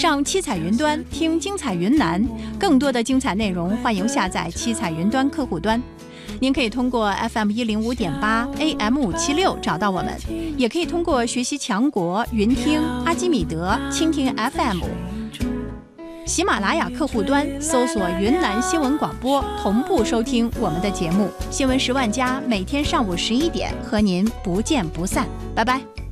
上七彩云端听精彩云南，更多的精彩内容欢迎下载七彩云端客户端。您可以通过 FM105.8 AM576 找到我们，也可以通过学习强国、云听、阿基米德、蜻蜓 FM、喜马拉雅客户端搜索云南新闻广播，同步收听我们的节目。新闻10万加，每天上午11点和您不见不散，拜拜。